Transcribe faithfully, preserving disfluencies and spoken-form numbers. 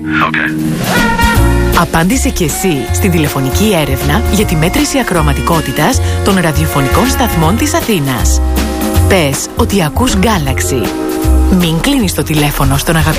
Okay. Απάντησε και εσύ στην τηλεφωνική έρευνα για τη μέτρηση ακροαματικότητας των ραδιοφωνικών σταθμών της Αθήνας. Πες ότι ακούς Galaxy. Μην κλείνεις το τηλέφωνο στον αγαπημένο